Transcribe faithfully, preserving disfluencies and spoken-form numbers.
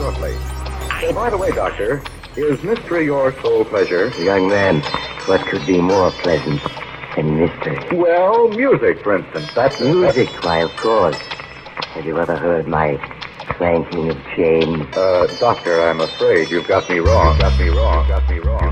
shortly. Hey, by the way, Doctor, is mystery your sole pleasure? Young man, what could be more pleasant than mystery? Well, music, for instance. That's Music, why, of course. Have you ever heard my clanking of chains? Uh, Doctor, I'm afraid you've got me wrong. You've got me wrong. You've got me wrong.